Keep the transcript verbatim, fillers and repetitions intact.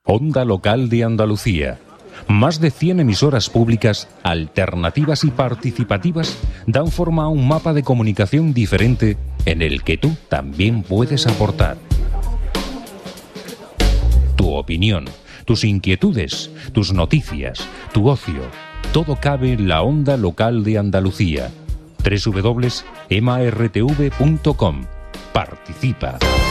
Onda Local de Andalucía. Más de cien emisoras públicas, alternativas y participativas dan forma a un mapa de comunicación diferente en el que tú también puedes aportar. Tu opinión, tus inquietudes, tus noticias, tu ocio, todo cabe en la Onda Local de Andalucía. doble u doble u doble u punto e m a r t v punto com. Participa.